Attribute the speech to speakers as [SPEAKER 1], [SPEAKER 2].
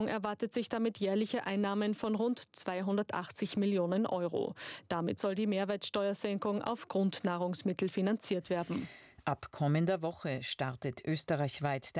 [SPEAKER 1] erwartet sich damit jährliche Einnahmen von rund 280 Millionen Euro. Damit soll die Mehrwertsteuersenkung auf Grundnahrungsmittel finanziert werden.
[SPEAKER 2] Ab kommender Woche startet österreichweit